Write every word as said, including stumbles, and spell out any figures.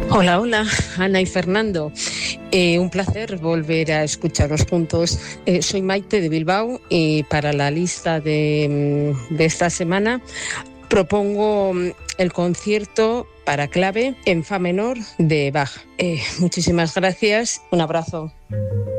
Hola, hola, Ana y Fernando. Eh, un placer volver a escucharos juntos. Eh, soy Maite de Bilbao y para la lista de, de esta semana propongo el concierto para clave en fa menor de Bach. Eh, muchísimas gracias. Un abrazo.